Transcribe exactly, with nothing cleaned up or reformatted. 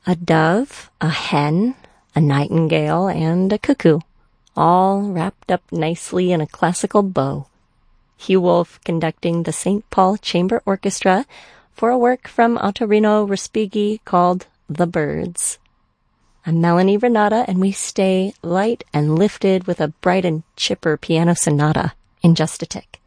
a dove, a hen, a nightingale, and a cuckoo, all wrapped up nicely in a classical bow. Hugh Wolf conducting the Saint Paul Chamber Orchestra for a work from Ottorino Respighi called The Birds. I'm Melanie Renata, and we stay light and lifted with a bright and chipper piano sonata in just a tick.